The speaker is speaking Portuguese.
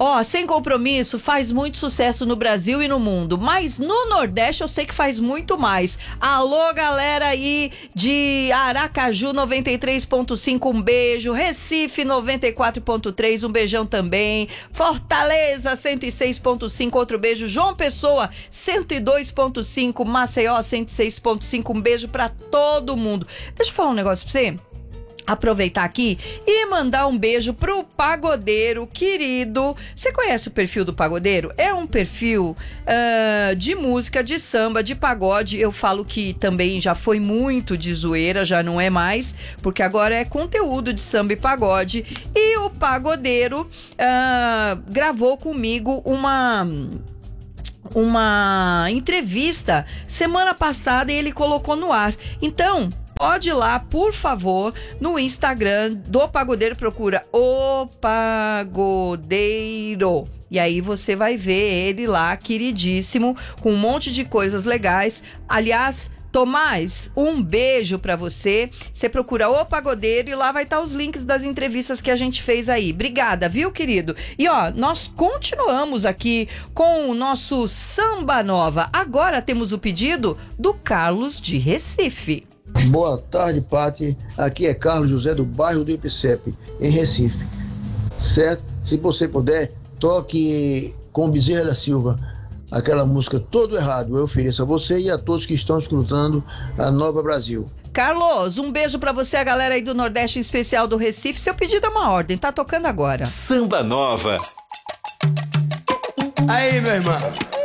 Ó, Sem Compromisso faz muito sucesso no Brasil e no mundo, mas no Nordeste eu sei que faz muito mais. Alô, galera aí de Aracaju 93.5, um beijo. Recife 94.3, um beijão também. Fortaleza 106.5, outro beijo. João Pessoa 102.5, Maceió 106.5, um beijo pra todo mundo. Deixa eu falar um negócio pra você. Aproveitar aqui e mandar um beijo pro Pagodeiro querido. Você conhece o perfil do Pagodeiro? É um perfil de música, de samba, de pagode. Eu falo que também já foi muito de zoeira, já não é mais, porque agora é conteúdo de samba e pagode. E o Pagodeiro gravou comigo uma entrevista semana passada e ele colocou no ar. Então, pode ir lá, por favor, no Instagram do Pagodeiro, procura O Pagodeiro. E aí você vai ver ele lá, queridíssimo, com um monte de coisas legais. Aliás, Tomás, um beijo pra você. Você procura O Pagodeiro e lá vai estar os links das entrevistas que a gente fez aí. Obrigada, viu, querido? E ó, nós continuamos aqui com o nosso Samba Nova. Agora temos o pedido do Carlos de Recife. Boa tarde, Pati. Aqui é Carlos José do bairro do Ipecepe, em Recife. Certo? Se você puder, toque com Bezerra da Silva aquela música Todo Errado. Eu ofereço a você e a todos que estão escutando a Nova Brasil. Carlos, um beijo pra você, a galera aí do Nordeste, em especial do Recife. Seu pedido é uma ordem, tá tocando agora. Samba Nova. Aí, meu irmão.